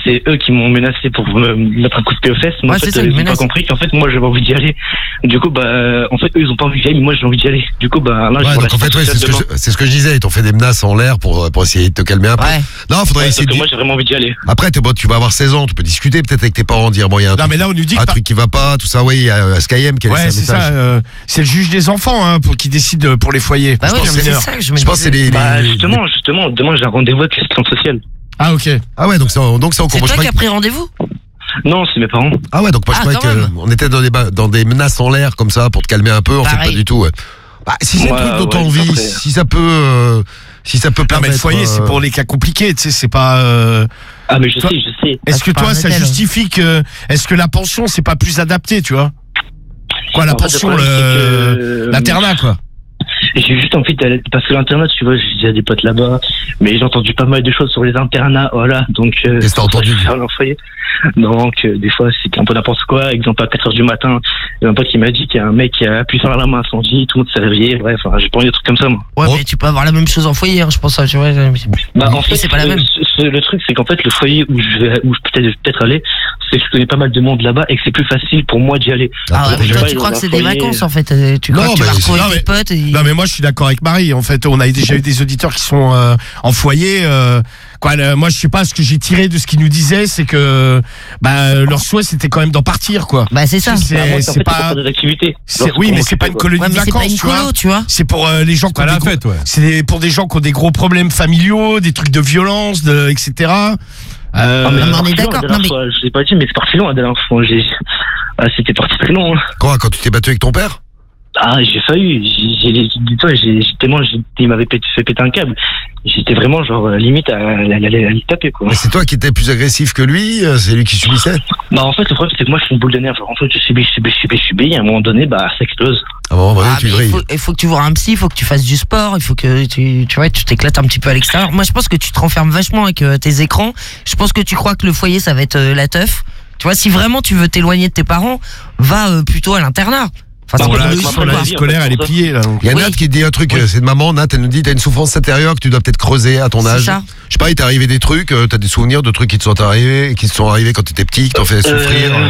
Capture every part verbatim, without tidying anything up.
c'est eux qui m'ont menacé pour me mettre un coup de pied aux fesses. Mais Ouais, en fait, c'est ça, ils une ont pas menace. compris qu'en fait, moi, j'avais envie d'y aller. Du coup, bah, en fait, eux, ils ont pas envie d'y aller, mais moi, j'ai envie d'y aller. Du coup, bah, là, je Ouais, vois donc en fait, ouais, c'est ce, que je, c'est ce que je disais. Ils t'ont fait des menaces en l'air pour, pour essayer de te calmer un peu. Ouais. Non, faudrait Ouais, essayer sauf que de. moi, j'ai vraiment envie d'y aller. Après, t'es bon, tu vas avoir seize ans, tu peux discuter peut-être avec tes parents, dire bon, il y a un, Non, truc, mais là, on nous dit que un par- truc qui va pas, tout ça. Oui, il y a Skyem qui a laissé Ouais, un c'est message. ça. euh, c'est le juge des enfants hein, pour qui décide euh, pour les foyers. Bah Je ouais, pense mais c'est mineurs. ça que je me Je pense que c'est disais. les. Bah, les- justement, justement, demain, j'ai un rendez-vous avec l'assistante sociale. Ah ok. Ah ouais, donc ça, donc ça, on C'est comprend. toi qui as pris rendez-vous? Non, c'est mes parents. Ah ouais, donc moi, je Ah, croyais quand même. qu'on était dans des, ba- dans des menaces en l'air comme ça pour te calmer un peu. En fait, Pareil. pas du tout. Ouais. Bah, si c'est Ouais, un truc dont ouais, t'as envie, après. si ça peut, euh, si ça peut Non mais permettre. le foyer, c'est euh, pour les cas compliqués. Tu sais, c'est pas. euh, Ah, mais je Toi- sais, je sais. Est-ce Ah, que c'est pas toi, un ça hôtel. justifie que. Est-ce que la pension, c'est pas plus adapté, tu vois? Quoi, la En fait, le pension, problème, le- c'est que- l'internat, quoi. J'ai juste envie d'aller, parce que l'internat, tu vois, j'ai déjà des potes là-bas, mais j'ai entendu pas mal de choses sur les internats, voilà, donc, euh, Qu'est-ce que t'as entendu? sur leur foyer. Donc, euh, des fois, c'était un peu n'importe quoi. Exemple, à quatre heures du matin, il y a un pote qui m'a dit qu'il y a un mec qui a appuyé sur la main incendie, tout le monde s'est réveillé, bref, enfin, j'ai pas envie de trucs comme ça, moi. Ouais, Oh. mais tu peux avoir la même chose en foyer, hein, je pense, tu vois. Bah, en Et fait, c'est pas la euh, même. ce- ce- le truc, c'est qu'en fait, le foyer où je vais, où je peux peut-être, peut-être aller, c'est que je connais pas mal de monde là-bas et que c'est plus facile pour moi d'y aller. Ah ouais, mais je toi, vais tu dans crois que un c'est des foyer. vacances, en fait. euh, Tu Non, crois que tu vas mais- retrouver non, tes mais- potes et... Non mais moi je suis d'accord avec Marie. En fait, on a déjà eu des auditeurs qui sont euh, en foyer. euh, quoi, le- moi je sais pas ce que j'ai tiré de ce qu'ils nous disaient, c'est que bah leur souhait c'était quand même d'en partir quoi. Bah, c'est ça. C'est- Bah, moi, en c'est fait, pas- pour faire des activités. C'est- Lorsqu'on oui, mais m'occupe, c'est pas une quoi. colonie Ouais, de mais c'est pas vacances, une tu vois. colo, tu vois. C'est pour euh, les gens qui Pas ont la des gros- fête, ouais. c'est pour des gens qui ont des gros problèmes familiaux, des trucs de violence, de, et cetera. Euh, Ah, mais non, mais on c'est est parti d'accord, loin, la dernière non, mais- fois. Je l'ai pas dit, mais c'est parti loin la dernière fois. J'ai- Ah, c'était parti très long. hein. Quoi, quand tu t'es battu avec ton père? Ah, j'ai failli. J'ai, j'ai, dis-toi, j'ai, j'ai tellement, j'ai, il m'avait pété, fait péter un câble. J'étais vraiment genre euh, limite à, à, à, à, à lui taper quoi. Mais c'est toi qui étais plus agressif que lui, euh, c'est lui qui subissait? Bah en fait le problème c'est que moi je suis une boule de nerfs. Genre, en fait je subis, je subis, je subis, je subis. Et à un moment donné bah ça explose. Ah bon, bah, oui, Ah, tu mais il, vrilles. faut, il faut que tu vois un psy, il faut que tu fasses du sport, il faut que tu, tu vois, tu t'éclates un petit peu à l'extérieur. Moi, je pense que tu te renfermes vachement avec euh, tes écrans. Je pense que tu crois que le foyer, ça va être euh, la teuf. Tu vois, si vraiment tu veux t'éloigner de tes parents, va euh, plutôt à l'internat. Enfin, Bah, bon, c'est là, pas je logique, sur la quoi. vie scolaire, elle est pliée là. donc. Il y a Oui. Nat qui dit un truc, euh, c'est de maman, Nat, elle nous dit t'as une souffrance intérieure que tu dois peut-être creuser à ton C'est âge. ça. Je sais pas, il t'est arrivé des trucs, euh, t'as des souvenirs de trucs qui te sont arrivés, qui te sont arrivés quand t'étais petit, qui t'ont fait souffrir. Euh, euh.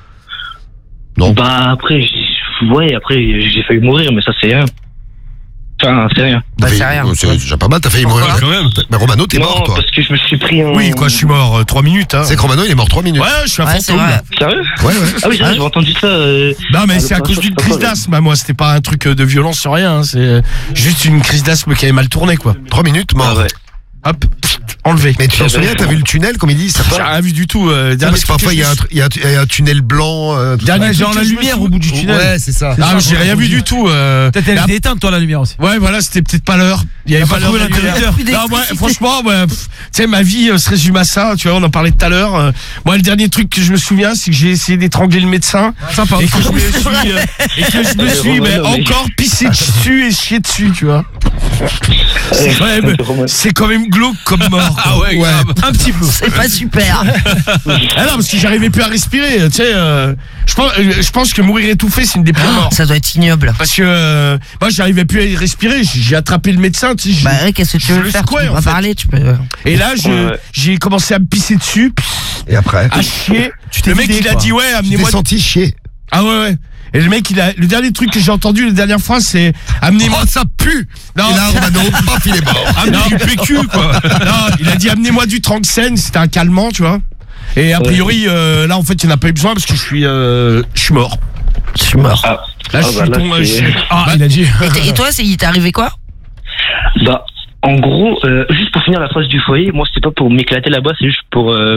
Non. Bah après j'ai, ouais après j'ai failli mourir mais ça c'est rien. Enfin c'est rien. T'as Bah, failli- c'est rien. euh, C'est déjà pas mal, t'as failli Pourquoi mourir. Quand même. Mais Romano, t'es non mort, toi. parce que je me suis pris un. Oui, quoi, je suis mort euh, trois minutes. Hein. C'est que Romano, il est mort trois minutes. Ouais, je suis un Ouais, c'est fantôme. vrai. Sérieux? Ouais, ouais. Ah oui c'est vrai, j'ai entendu ça. Euh... Non, mais Ah, c'est le à cause prince, d'une je sais crise pas, d'asthme. Bah, moi, c'était pas un truc euh, de violence sur rien. hein, C'est euh, juste une crise d'asthme qui avait mal tourné, quoi. Trois minutes, mort. Ah ouais. Hop, enlevé. Mais tu t'en souviens, t'as vu le tunnel, comme il dit, ça J'ai part. rien vu du tout. Euh, Non, dernier parce que truc parfois, que il y, a un je- tru- il y a un tu- il y a un tunnel blanc. euh, tout Dernier ça. truc Genre que la je me lumière sou- au bout du tunnel. Ouais, c'est ça. Ah, j'ai rien vu du tout. euh. Peut-être elle Mais était éteinte, toi, la lumière aussi. Ouais, voilà, c'était peut-être pas l'heure. Il y avait T'as pas pas trouvé l'heure. de l'interrupteur. Plus Non, moi, d'électricité. franchement, ouais, pff, tu sais, ma vie euh, se résume à ça. Tu vois, on en parlait tout à l'heure. euh. Moi, le dernier truc que je me souviens, c'est que j'ai essayé d'étrangler le médecin Sympa. et que je me suis, euh, et que je me Ouais, suis mais Romano, mais- encore pissé dessus et chié dessus, tu vois. C'est quand même, c'est quand même glauque comme mort. quoi. Ah ouais, grave. Un petit peu. C'est pas super. Ah non, parce que j'arrivais plus à respirer. Tu sais, euh, je pense, euh, je pense que mourir étouffé, c'est une des pires morts. Ça doit être ignoble. Parce que euh, moi, j'arrivais plus à y respirer. J'ai j'ai attrapé le médecin. Tu sais, j'ai- Bah, ouais, qu'est-ce que tu je veux le faire? Tu secouais, peux en pas fait. parler, tu peux. Et là, je- Ouais. j'ai commencé à me pisser dessus, Et après, à chier. Tu t'es Le mec, vidé, il a quoi. dit ouais, tu t'es amenez-moi. senti chier. Ah ouais, ouais. Et le mec, il a. Le dernier truc que j'ai entendu la dernière fois, c'est amenez-moi. Oh, ça pue. Non. Et là, Romano, paf, il est mort. Amenez du P Q, quoi. Non, il a dit amenez-moi du Tranxène, c'était un calmant, tu vois. Et a priori, euh, là, en fait, il n'y en a pas eu besoin parce que je suis, euh, je suis mort. Je suis mort. Ah, Là, ah, je suis bah, là, tombé. c'est- je- Ah, Bah, il a dit. Et, t- et toi, c'est, il t'est arrivé quoi? Bah, en gros, euh, juste pour finir la phrase du foyer, moi, c'était pas pour m'éclater là-bas, c'est juste pour. Euh...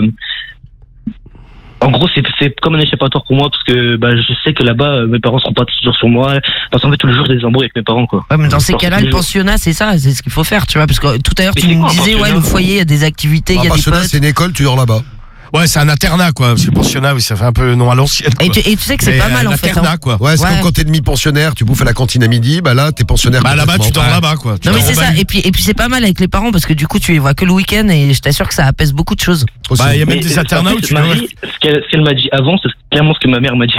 En gros, c'est, c'est comme un échappatoire pour moi, parce que bah, je sais que là-bas, euh, mes parents seront pas toujours sur moi. Parce qu'en fait, tous les jours, j'ai des embrouilles avec mes parents, quoi. Ouais, mais dans ces Parce que cas-là, tous le les jours- pensionnat, c'est ça, c'est ce qu'il faut faire, tu vois, parce que tout à l'heure, Mais tu c'est nous quoi un disais, ouais, pensionnat le foyer, il y a des activités, il Ah, y a parce des que là, potes. c'est une école, tu dors là-bas. Ouais, c'est un internat, quoi. Parce que pensionnat, oui, ça fait un peu non à l'ancienne. Et quoi. tu, et tu sais que c'est Mais, pas mal, euh, en fait. l'internat, hein. quoi. Ouais, c'est Ouais. comme quand t'es demi-pensionnaire, tu bouffes à la cantine à midi, bah là, t'es pensionnaire. Bah là-bas, tu complètement. dors là-bas, quoi. Tu Non mais dors c'est au ça, bagne. et puis, et puis c'est pas mal avec les parents parce que du coup tu les vois que le week-end et je t'assure que ça apaise beaucoup de choses. Aussi. Bah, il y a même Mais, des euh, internats en où fait, tu Marie, ce qu'elle, ce qu'elle m'a dit avant, c'est clairement ce que ma mère m'a dit.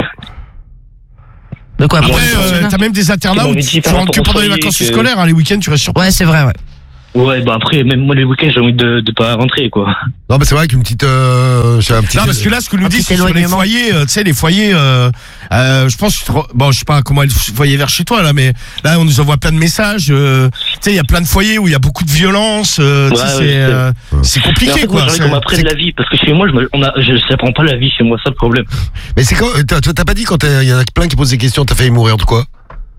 De quoi? Après, pour le euh, pensionnat t'as même des internats Ils où m'ont tu, dit tu par rentres que rapport au pendant les foyer vacances que- scolaires, hein, les week-ends, tu restes sur place. Ouais, c'est vrai, ouais. Ouais, bah après, même moi les week-ends, j'ai envie de, de pas rentrer, quoi. Non, mais c'est vrai qu'une petite. Euh, j'ai un petit. Non, parce que là, ce que nous Un dit, petit c'est sur les éloignement. foyers, euh, tu sais, les foyers, euh, euh, je pense, bon, je sais pas comment est le foyer vers chez toi, là, mais là, on nous envoie plein de messages, euh, tu sais, il y a plein de foyers où il y a beaucoup de violence, euh, tu Ouais, sais, ouais, c'est, euh, c'est Mais en compliqué, fait, moi, quoi. j'ai envie C'est- qu'on m'apprenne c'est- la vie, parce que chez moi, je me, on a, je, ça prend pas la vie chez moi, ça le problème. Mais c'est quand. T'as, t'as pas dit quand il y en a plein qui posent des questions, t'as failli mourir de quoi?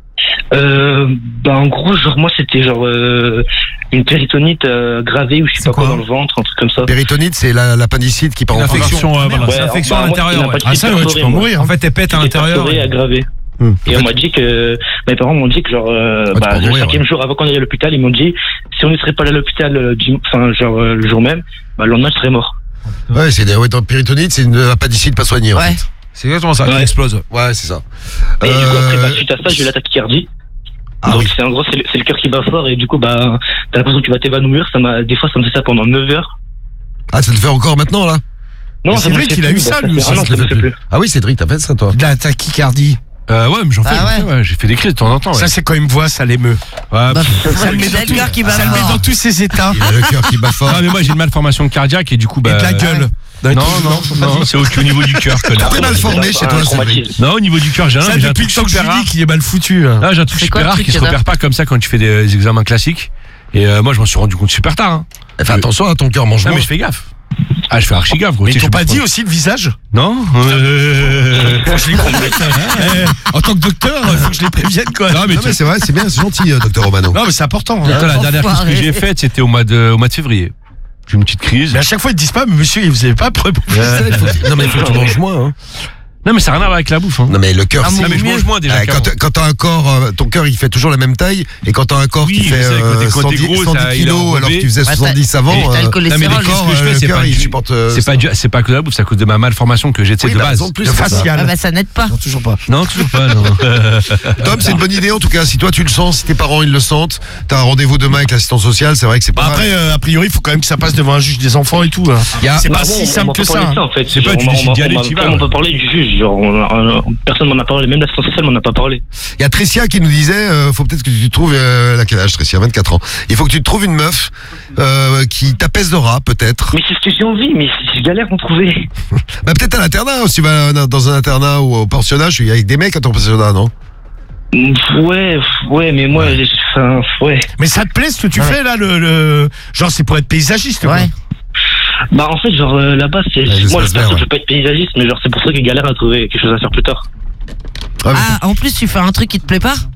Euh, bah en gros, genre moi, c'était genre euh, une péritonite euh, gravée ou je sais C'est pas quoi, quoi dans le ventre, un truc comme ça. Péritonite, c'est la, l'appendicite qui part Une en France. infection, euh, voilà, Ouais, c'est une infection bah, à moi, l'intérieur. c'était ouais. une Ah, ça, ouais, tu perforée, peux moi. mourir. En fait, elle pète à C'était l'intérieur. perforée, aggravée. Hum. Et En on fait, m'a dit que mes parents m'ont dit que genre euh, tu bah, peux le mourir, cinquième jour avant qu'on aille à l'hôpital, ils m'ont dit si on ne serait pas allé à l'hôpital, euh, du- enfin genre euh, le jour même, bah le lendemain je serais mort. Ouais, c'est des, ouais, dans péritonite, c'est une appendicite pas soignée. En Ouais. fait. C'est exactement ça, qui Ouais. explose. Ouais, c'est ça. Et du coup après, bah, Euh, suite à ça, j'ai eu la tachycardie. Ah Donc oui. c'est en gros c'est le, c'est le cœur qui bat fort et du coup bah t'as l'impression que tu vas t'évanouir. Ça m'a des fois ça me fait ça pendant neuf heures. Ah, ça te fait encore maintenant, là? Non, Mais ça c'est me vrai fait qu'il a plus, eu ça, bah, lui fait aussi, un an, ça ça te me fait fait plus. plus. Ah oui, Cédric, t'as fait ça, toi? De la tachycardie. Euh, ouais, mais j'en fais, Ah j'en fais, ouais. ouais, j'ai fait des crises de temps en temps. Ouais. Ça, c'est quand il me voit, ça l'émeut. Ouais, Bah, pff. Ça le met c'est dans le cœur qui bat Ça le met fort. dans tous ses états. Il a le cœur qui bat fort. Ah, mais moi j'ai une malformation cardiaque et du coup, bah. Et de la gueule. Non, non, non, c'est au, au niveau du cœur que là. T'es mal formé chez toi, Un Cédric. traumatisme. Non, au niveau du cœur, j'ai un, Ça, mais j'ai un depuis truc le temps que je super lui rare. dis qu'il est mal foutu. hein. Ah, j'ai un truc C'est quoi super le rare truc qui se qu'il y a repère pas comme ça quand tu fais des examens classiques. Et euh, moi, je m'en suis rendu compte super tard. Hein. Fais attention à ton cœur, mange Non, moins. mais je fais gaffe. Ah, je fais archi gaffe, gros. Mais Tu ils sais, t'ont je pas suis dit aussi le visage? Non euh... Faut que je les prévienne. Eh, En tant que docteur, il faut que je les prévienne, quoi. Non, mais, Non, mais c'est vrai, c'est bien, c'est gentil, euh, docteur Romano. Non, mais c'est important. hein. Attends, la dernière crise que Enfoiré. j'ai faite, c'était au mois de, au mois de février. J'ai eu une petite crise. Mais à chaque fois, ils te disent pas, mais monsieur, vous avez pas preuve. Ça, il faut que- Non, mais il faut que tu manges moins. Hein. Non, mais ça n'a rien à voir avec la bouffe. Hein. Non, mais le cœur, Ah, c'est. Ah, mais je mange moins déjà. Euh, qu'avant. quand, quand t'as un corps, euh, ton cœur il fait toujours la même taille, et quand t'as un corps Oui, qui fait je sais, quand t'es- euh, quand cent t'es dix, gros, cent dix ça, il est kilos alors enrobé. que tu faisais Ouais, t'as- soixante-dix avant, t'as le euh, Non, mais les cholestérol. crises corps, que je euh, fais, le c'est cœur, pas il du- supporte. euh, C'est ça. pas, du- c'est pas que de la bouffe, c'est à cause de ma malformation que j'ai, tu sais, Oui, de bah, base. raison de plus, Le c'est ça. facial. Ah bah ça n'aide pas. Non, toujours pas. Non, toujours pas, non. Tom, c'est une bonne idée en tout cas. Si toi tu le sens, si tes parents ils le sentent, t'as un rendez-vous demain avec l'assistant social, c'est vrai que c'est pas Bah mal. après, euh, a priori, il faut quand même que ça passe devant un juge des enfants et tout. hein. Y a- C'est Bah, pas bon, si on simple m'a que pas ça. parlé de hein. ça, en fait. C'est pas, Genre, tu on m'a- décides d'y on aller, m'a t'y vas, vraiment ouais. pas parlé du juge. Genre, on a- on a- personne m'en a parlé, même l'assistant social m'en a pas parlé. Il y a Tricia qui nous disait, euh, faut peut-être que tu trouves, euh, à quel âge Tricia, vingt-quatre ans. Il faut que tu te trouves une meuf euh, qui t'apaisera peut-être. Mais c'est ce que j'ai envie, mais je galère à en trouver. Bah peut-être à l'internat, si tu vas dans un internat ou au pensionnat, je suis avec des mecs à ton pensionnat, non? Ouais, ouais, mais moi, j'ai- enfin, ouais. Mais ça te plaît ce que tu fais là, le, le- genre c'est pour être paysagiste. quoi. Ouais. Bah, en fait, genre, euh, là-bas, c'est. Ouais, moi, j'espère le perso, bien, ouais. je veux pas être paysagiste, mais genre, c'est pour ça que je galère à trouver quelque chose à faire plus tard. Ah, mais Ah, en plus, tu fais un truc qui te plaît pas?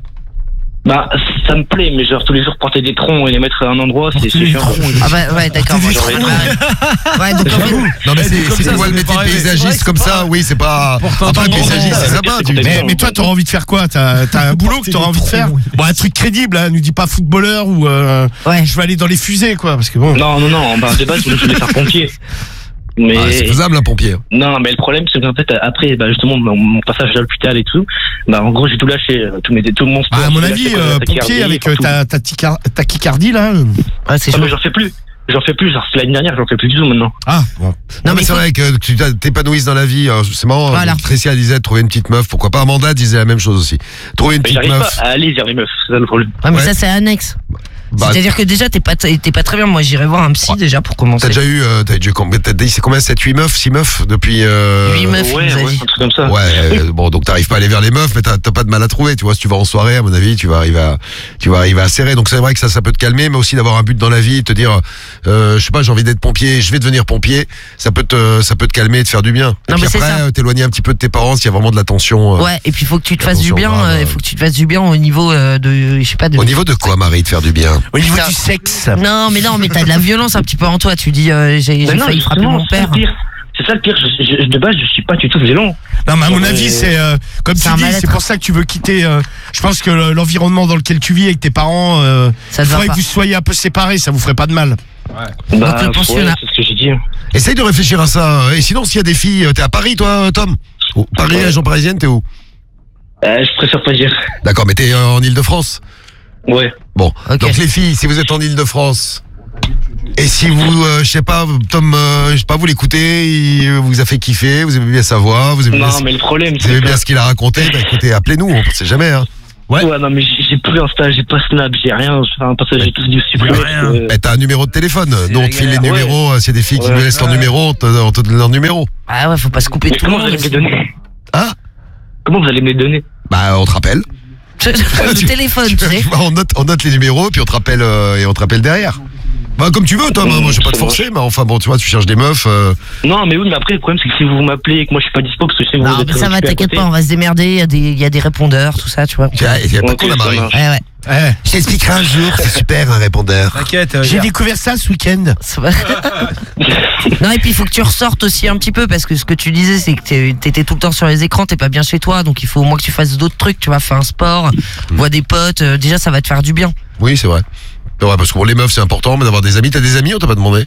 Bah, ça me plaît, mais genre, tous les jours, porter des troncs et les mettre à un endroit, c'est c'est chiant. Ah bah ouais, d'accord. Des Genre, troncs. ouais. Ouais, donc en fait, Non mais Eh, c'est dit comme c'est ça, quoi ça le fait métier de pareil, mais paysagiste c'est vrai que comme c'est ça? Oui, c'est pas. Pourtant, Après tant paysagiste, bon, c'est ouais, sympa. c'est tu- des- Mais, mais toi, t'auras envie de faire quoi? T'as t'as un boulot que t'auras envie de faire? Bon, un truc crédible, hein, nous dis pas footballeur ou euh, ouais. je vais aller dans les fusées, quoi, parce que bon. Non, non, non, bah, de base, je voulais faire pompier. Mais. Ah, c'est faisable un pompier. Non, mais le problème, c'est qu'en fait, après, bah, justement, mon, mon passage à l'hôpital et tout, bah, en gros, j'ai tout lâché, euh, tout, mes, tout mon sport. Bah, à mon j'ai avis, lâché, euh, la tachycardie, pompier avec euh, partout. ta, ta tica- tachycardie là. euh. Ouais, c'est Ah, chaud. mais j'en fais plus. J'en fais plus, genre, c'est l'année dernière, j'en fais plus du tout maintenant. Ah, bon. Non, Non, mais mais c'est faut- vrai que tu t'a- t'épanouisses dans la vie. euh, C'est marrant. Voilà. euh, Tricia disait de trouver une petite meuf. Pourquoi pas? Amanda disait la même chose aussi. Trouver une Mais petite j'arrive meuf. pas à aller vers les meufs, c'est ça le problème. Ouais, mais Ouais. ça, c'est annexe. Bah, C'est-à-dire que déjà, t'es pas, t'es pas très bien. Moi, j'irai voir un psy Ouais. déjà pour commencer. T'as déjà eu, euh, t'as déjà combien, t'as dit c'est combien, sept, huit meufs, six meufs depuis. Euh... Huit meufs. Ouais, il nous a ouais, dit. un truc comme ça. Ouais, euh, bon, donc t'arrives pas à aller vers les meufs, mais t'as t'as pas de mal à trouver, tu vois. Si tu vas en soirée, à mon avis, tu vas arriver à, tu vas arriver à serrer. Donc c'est vrai que ça, ça peut te calmer, mais aussi d'avoir un but dans la vie, te dire, euh, je sais pas, j'ai envie d'être pompier, je vais devenir pompier. Ça peut te, ça peut te calmer et te faire du bien. Et Non, puis mais c'est après, ça. euh, t'éloigner un petit peu de tes parents s'il y a vraiment de la tension. euh, Ouais, et puis il faut que tu te fasses Attention, du bien. grave, euh, Il ouais. faut que tu te fasses du bien au niveau euh, de, je sais pas de. Au niveau de quoi, Marie, de faire du bien? Au niveau Ça- du sexe. Non, mais non, mais t'as de la violence un petit peu en toi. Tu dis, euh, j'ai j'ai Mais non, failli frapper justement, mon c'est ça père. le pire. C'est ça le pire. Je, je- de base, je suis pas du tout violent. Non, mais à mon Ouais. avis, c'est euh, comme C'est tu un dis, mal-être. c'est pour ça que tu veux quitter. euh, je pense que le- l'environnement dans lequel tu vis avec tes parents, euh, Ça te va faudrait pas. que vous soyez un peu séparés, ça vous ferait pas de mal. Bah, le ouais, pensionnat. c'est ce que j'ai dit. Essaye de réfléchir à ça. Et sinon, s'il y a des filles, euh, t'es à Paris, toi, Tom? Oh, Paris, Ouais. région parisienne, t'es où? Euh, je préfère pas dire. D'accord, mais t'es euh, en Ile-de-France? Ouais. Bon, Ok. donc les filles, si vous êtes en Ile-de-France, et si vous, euh, je sais pas, Tom, euh, je sais pas, vous l'écoutez, il vous a fait kiffer, vous aimez bien sa voix, vous aimez, bien, Non, mais le problème, vous c'est aimez que. bien ce qu'il a raconté, bah écoutez, appelez-nous, on sait jamais. Hein. Ouais. Ouais, non, mais j'ai j'ai plus Insta, j'ai pas Snap, j'ai rien. Enfin, parce que j'ai tout dû supprimer. rien. parce que- Eh, t'as un numéro de téléphone. C'est Nous, on la te file les galère. numéros. euh, C'est des filles qui Ouais. nous laissent leur numéro. On te, on te donne leur numéro. Ah ouais, faut pas se couper de Mais tout le comment vous monde. allez me les donner Hein Comment vous allez me les donner Bah, on te rappelle. Le Tu- téléphone, tu sais. on, note, on note les numéros, puis on te rappelle, euh, et on te rappelle derrière. Bah, comme tu veux, Tom. hein, moi, je vais pas te forcer, mais enfin, bon, tu vois, tu cherches des meufs. euh, Non, mais oui, mais après, le problème, c'est que si vous m'appelez et que moi je suis pas dispo, parce que je sais que vous Non, êtes mais ça va, occupé à t'inquiète côté. pas, on va se démerder. Il y a des, il y a des répondeurs, tout ça, tu vois. Il y a, il y a pas Ok, qu'on a ça Marie. marche. Ouais, ouais. Eh, Je t'expliquerai un jour, c'est super un répondeur. T'inquiète. euh, J'ai hier. découvert ça ce week-end. Ça va. Non, et puis il faut que tu ressortes aussi un petit peu parce que ce que tu disais, c'est que t'es- t'étais tout le temps sur les écrans, t'es pas bien chez toi, donc il faut au moins que tu fasses d'autres trucs, tu vas faire un sport, vois des potes, euh, déjà ça va te faire du bien. Oui, c'est vrai. C'est vrai, parce que pour les meufs, c'est important, mais d'avoir des amis. T'as des amis, on t'a pas demandé?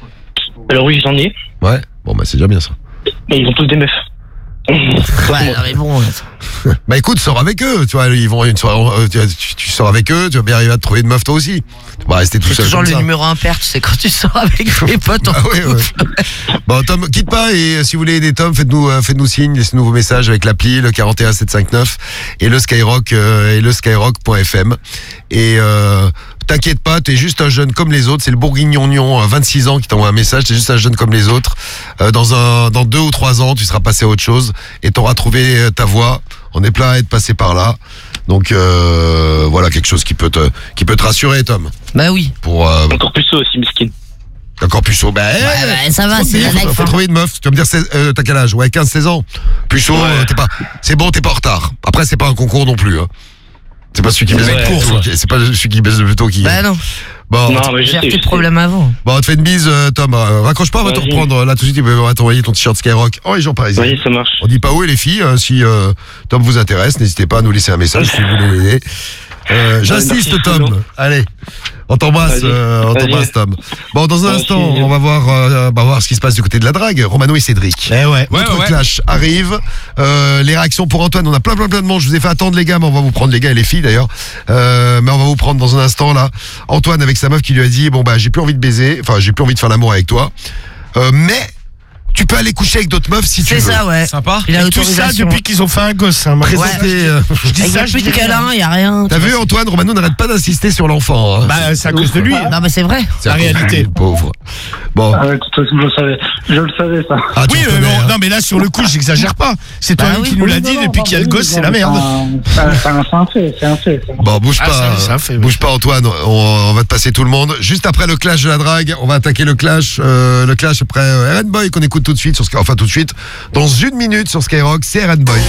Alors oui, j'en ai, Ouais. Bon, bah, c'est déjà bien ça. mais ils ont tous des meufs. Ouais, non, mais bon, Bah, écoute, sors avec eux. Tu vois, ils vont une soirée, euh, tu, tu- tu sors avec eux, tu vas bien arriver à te trouver une meuf toi aussi. Tu vas rester tout c'est seul. toujours comme le ça. numéro impair, tu sais, quand tu sors avec tes potes en Ah ouais, ouais. Bon, Tom, quitte pas et euh, si vous voulez aider Tom, faites-nous euh, faites-nous signe, laissez-nous vos messages avec l'appli, le quarante et un sept cent cinquante-neuf et le Skyrock euh, et le skyrock point f m. Et euh, t'inquiète pas, t'es juste un jeune comme les autres. C'est le bourguignonnion, euh, vingt-six ans, qui t'envoie un message. T'es juste un jeune comme les autres. Euh, dans un dans deux ou trois ans, tu seras passé à autre chose et t'auras trouvé euh, ta voie. On est plein à être passé par là. Donc euh, voilà quelque chose qui peut te qui peut te rassurer, Tom. Bah oui. Pour euh, Encore plus ça aussi, miskin. encore plus chaud. Bah, Ouais, bah, ça va, faut c'est la faut- life. Faut hein. trouver une meuf. Tu vas me dire, seize, euh, t'as quel âge? Ouais, quinze seize ans. Plus chaud, euh, t'es pas, c'est bon, t'es pas en retard. Après, c'est pas un concours non plus, hein. C'est pas celui qui baise Ouais, le plus tôt, ouais. qui- c'est pas celui qui baise le plus tôt qui. Bah non, Bon, Non, mais je gère sais, tes je sais. problèmes avant. bon, on te fait une bise, euh, Tom. Euh, raccroche pas, on va te Vas-y. reprendre. Là, tout de suite, on va t'envoyer ton t-shirt Skyrock en région parisienne. Vas-y, ça marche. On dit pas où et les filles, euh, si euh, Tom vous intéresse, n'hésitez pas à nous laisser un message si vous voulez l'aider. Euh, J'insiste, merci, Tom. Bruno. Allez, on t'embrasse, Vas-y. euh, on Vas-y. t'embrasse, Tom. Bon, dans un Merci. instant, on va voir, euh, on va voir ce qui se passe du côté de la drague. Romano et Cédric. Eh ouais. Notre Ouais, ouais. clash arrive. Euh, les réactions pour Antoine, on a plein plein plein de monde. Je vous ai fait attendre les gars, mais on va vous prendre les gars et les filles d'ailleurs. Euh, mais on va vous prendre dans un instant là. Antoine avec sa meuf qui lui a dit bon bah j'ai plus envie de baiser, enfin j'ai plus envie de faire l'amour avec toi. Euh, mais tu peux aller coucher avec d'autres meufs si tu C'est veux. ça, ouais. Sympa. Il a Et tout ça l'autorisation. depuis qu'ils ont fait un gosse. Hein, Présenter, Ouais. euh, Je dis Il y ça, a je plus de dis rien. câlins, il y a rien. T'as tu vu vois. Antoine, Romano n'arrête pas d'insister sur l'enfant. Hein. Bah, c'est à cause de lui. Non, mais c'est vrai. C'est la à cause réalité. du pauvre. Bon. Ah ouais, de toute façon, je le savais. Je le savais, ça. Ah, tu Oui, le mais connais, bon, hein. non, mais là, sur le coup, j'exagère pas. C'est Bah toi oui. qui nous l'as dit, depuis qu'il y a le gosse, c'est la merde. C'est un fait, c'est un fait. Bon, bouge Ah, pas, ça, ça fait, oui. bouge pas Antoine, on, on va te passer tout le monde. Juste après le clash de la drague, on va attaquer le clash, euh, le clash après euh, R N Boy qu'on écoute tout de suite sur Sky- enfin tout de suite, dans une minute sur Skyrock, c'est R N Boy.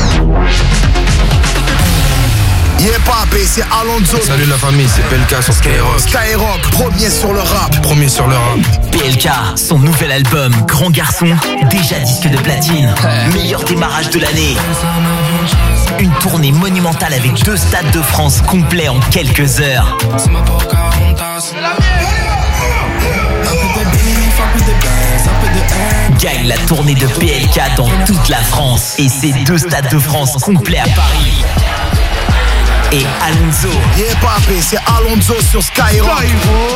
Yeah papé, c'est Alonso. Salut la famille, c'est P L K sur Skyrock. Skyrock, premier sur le rap. Premier sur le rap. P L K, son nouvel album Grand Garçon, déjà disque de platine. Meilleur démarrage de l'année. Une tournée monumentale avec deux stades de France complets en quelques heures. Gagne la tournée de P L K dans toute la France. Et c'est deux stades de France complets à Paris. Et Alonso. Yeah papé, c'est Alonso sur Skyrock.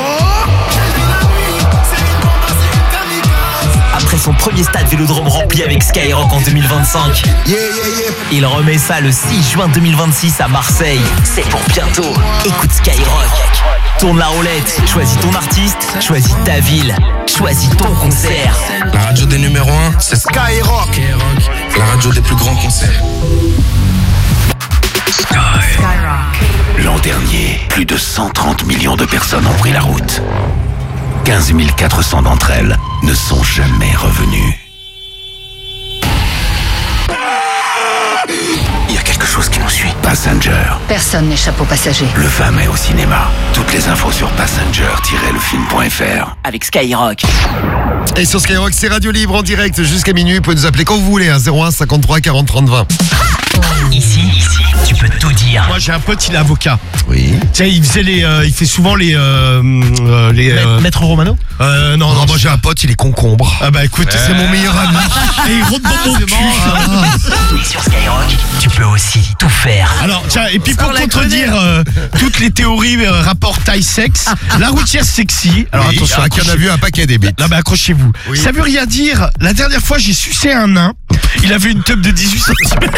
Après son premier stade Vélodrome rempli avec Skyrock en deux mille vingt-cinq, Yeah, yeah, yeah. il remet ça le six juin deux mille vingt-six à Marseille. C'est pour bientôt. Écoute Skyrock. Tourne la roulette, choisis ton artiste, choisis ta ville, choisis ton concert. La radio des numéros un, c'est Skyrock. Skyrock. La radio des plus grands concerts. L'an dernier, plus de cent trente millions de personnes ont pris la route. quinze mille quatre cents d'entre elles ne sont jamais revenues. Il y a quelque chose qui nous suit. Passenger, Personne n'échappe aux passagers. le vingt mai au cinéma. Toutes les infos sur passenger tiret le film point f r. Avec Skyrock. Et sur Skyrock, c'est Radio Libre en direct jusqu'à minuit. Vous pouvez nous appeler quand vous voulez, hein, zéro un cinquante-trois quarante trente vingt. Ici, ici, tu peux tout dire. Moi, j'ai un pote, il est avocat. Oui. Tu sais, il faisait les, euh, il fait souvent les, euh, euh, les. euh, Maître Romano euh, non, non, moi j'ai un pote, il est concombre. Ah bah écoute, c'est mon meilleur ami. Et il rentre dans mon cul. Et sur Skyrock, tu peux aussi tout faire. Alors tiens, et puis pour contredire euh, toutes les théories euh, rapport taille-sexe, la routière sexy. Alors Oui, attention, ah, qui en a accrochez- vu un paquet des bêtes. Là bah accrochez-vous. Oui. Ça veut rien dire. La dernière fois j'ai sucé un nain. Il avait une teub de dix-huit centimètres.